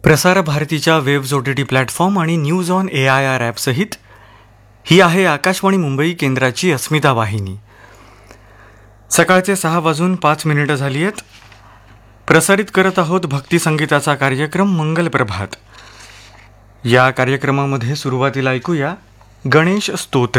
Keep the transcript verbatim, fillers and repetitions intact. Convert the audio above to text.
प्रसार भारतीच्या waves O T T platform आणि news on A I R ॲपसहित ही आहे आकाशवाणी मुंबई केंद्राची अस्मिता वाहिनी. सकाळचे सहा वाजून पाच मिनिटं झाली आहेत. प्रसारित करत आहोत भक्ती संगीताचा कार्यक्रम मंगल प्रभात. या कार्यक्रमामध्ये सुरुवातीला ऐकूया गणेश स्तोत्र.